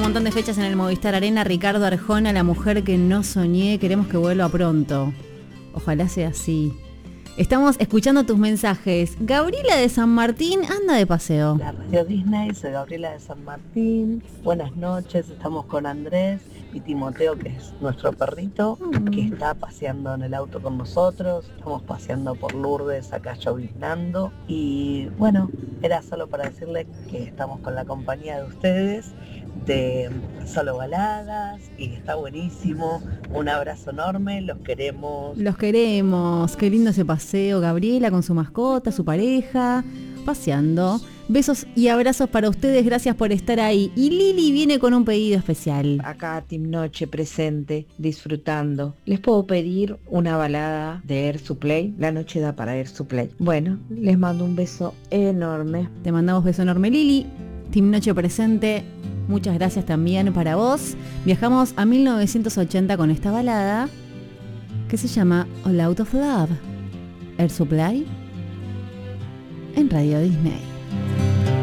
montón de fechas en el Movistar Arena. Ricardo Arjona, la mujer que no soñé. Queremos que vuelva pronto. Ojalá sea así. Estamos escuchando tus mensajes. Gabriela de San Martín anda de paseo. La Radio Disney, soy Gabriela de San Martín. Buenas noches, estamos con Andrés y Timoteo, que es nuestro perrito, que está paseando en el auto con nosotros. Estamos paseando por Lourdes, acá lloviznando. Y bueno, era solo para decirles que estamos con la compañía de ustedes, de Solo Baladas, y está buenísimo. Un abrazo enorme, los queremos. Los queremos. Qué lindo ese paseo. Gabriela con su mascota, su pareja, paseando. Besos y abrazos para ustedes, gracias por estar ahí. Y Lili viene con un pedido especial. Acá Team Noche presente, disfrutando. ¿Les puedo pedir una balada de Air Supply? La noche da para Air Supply. Bueno, les mando un beso enorme. Te mandamos beso enorme, Lili. Team Noche presente. Muchas gracias también para vos. Viajamos a 1980 con esta balada que se llama All Out of Love. Air Supply en Radio Disney.